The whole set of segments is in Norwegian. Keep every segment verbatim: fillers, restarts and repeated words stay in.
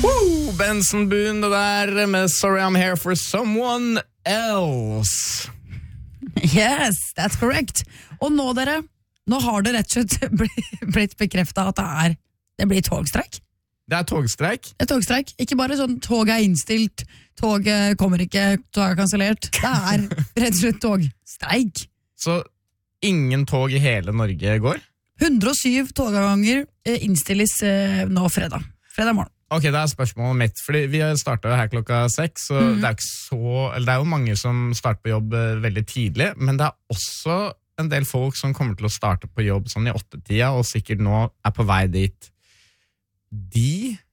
Woo! Benson Boone, det der med Sorry I'm Here for Someone Else. Yes, that's correct. Og nå, dere, nå har det rett og slett blitt bekreftet at det er det blir togstreik. Det er togstreik? Det er togstreik. Ikke bare sånn toget er innstilt, toget kommer ikke, toget er kansellert. Det er rett og slett togstreik. Så ingen tog i hele Norge går? hundre og syv togavganger innstilles nå fredag. Fredag morgen. Ok, det er spørsmålet mitt, fordi vi startet her klokka seks, så mm. det er ikke så, eller det er jo mange som starter på jobb veldig tidlig, men det er også en del folk som kommer til å starte på jobb sånn i åttetida, og sikkert nå er på vei dit. De,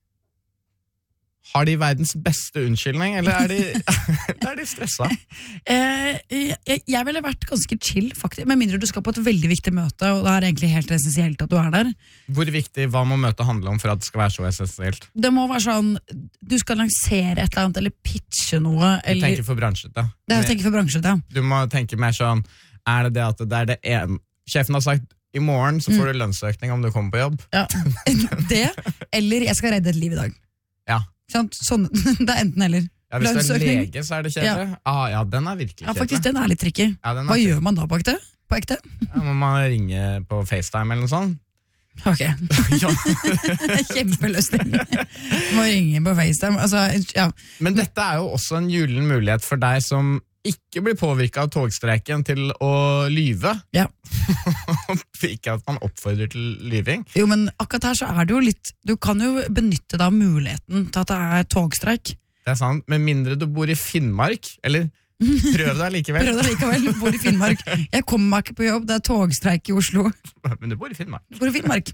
har de verdens beste unnskyldning, eller er de, er de stresset? Eh, jeg, jeg ville vært ganske chill, faktisk, med mindre du skal på et veldig viktig møte, og det er egentlig helt essensielt at du er der. Hvor viktig, hva må møtet handle om for at det skal være så essensielt? Det må være sånn, du skal lansere et eller annet, eller pitche noe. Eller... Du tenker for bransjet, da. Det er å tenke for bransjet, ja. Du må tenke mer sånn, er det det at det er det en... Sjefen har sagt, i morgen så får mm. du lønnsøkning om du kommer på jobb. Ja, det, eller jeg skal redde et liv i dag. Ja. Sånn, det er enten eller. Ja, hvis du er lege, så er det kjedelig. Ja. Ah, ja, den er virkelig kjedelig. Ja, faktisk, den er litt tricky. Ja, er Hva tricky. Gjør man da på ekte? På ekte? Ja, må man ringe på FaceTime eller noe sånt? Ok. Kjempeløsning. Må ringe på FaceTime. Altså, ja. Men dette er jo også en gyllen mulighet for deg som ikke blir påvirket av togstreiken til å lyve. Ja. Ikke at man oppfordrer til lyving. Jo, men akkurat her så er det jo litt, du kan jo benytte deg av muligheten til at det er togstreik. Det er sant, med mindre du bor i Finnmark, eller prøv deg likevel. Prøv deg likevel, du bor i Finnmark. Jeg kommer meg ikke på jobb, det er togstreik i Oslo. Men du bor i Finnmark. Du bor i Finnmark.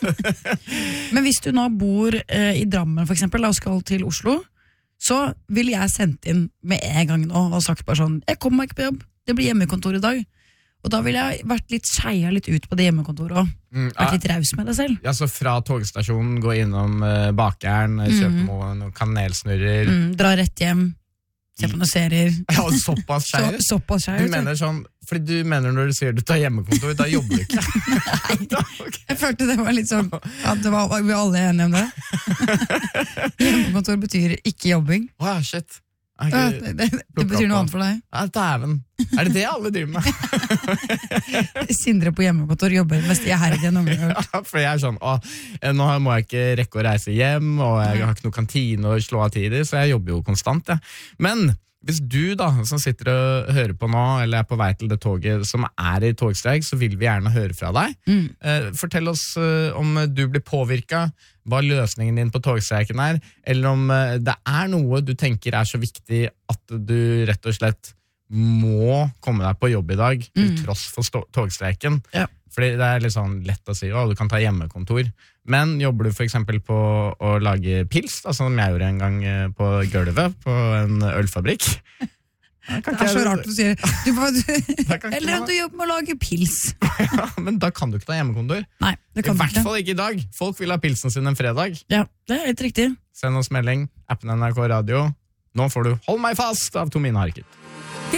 Men hvis du nå bor eh, i Drammen for eksempel, og skal til Oslo, så vil jeg sendt inn med en gang nå og sagt bare sånn, jeg kommer meg ikke på jobb, det blir hjemmekontor i dag. Og da vil jeg vært litt skeia litt ut på det hjemmekontoret og mm, ja. Vært litt raus med deg selv. Ja, så fra togstasjonen, gå innom uh, bakeren, mm. kjøpe noen kanelsnurrer. Mm, dra rett hjem, se på noen serier. Ja, såpass skeier. Så, såpass skeier. Du mener sånn, fordi du mener når du sier du tar hjemmekontor, da jobber du ikke. Nei, okay. Jeg følte det var litt sånn, at det var, vi var alle enige om det. Hjemmekontor betyr ikke jobbing. Åh, oh, shit. Okay. Ja, det, det, det betyr noe annet for deg. Ja, dæven. Er det det alle driver med? Sindre på hjemmekontor jobber mest i herre enn noen gang. Ja, for jeg er sånn, å, nå må jeg ikke rekke å reise hjem, og jeg har ikke noe kantine å slå av tid i, så jeg jobber jo konstant. Ja. Men hvis du da, som sitter og hører på nå, eller er på vei til det toget som er i togstreik, så vil vi gjerne høre fra deg. Mm. Eh, fortell oss eh, om du blir påvirket, hva løsningen din på togstreiken er, eller om eh, det er noe du tenker er så viktig at du rett og slett må komme deg på jobb i dag, til mm. tross for togstreiken. Ja. Fordi det er litt sånn lett å si, å, du kan ta hjemmekontor. Men jobber du for eksempel på å lage pils, da, som jeg gjorde en gang på gulvet på en ølfabrikk? Det er så rart du sier. Du, du, eller at du jobber med å lage pils. Ja, men da kan du ikke ta hjemmekontor. Nei, det kan I hvert fall ikke i dag. Folk vil ha pilsen sin en fredag. Ja, det er helt riktig. Send oss melding, appen N R K Radio. Nå får du Hold meg fast av Tomine Harket.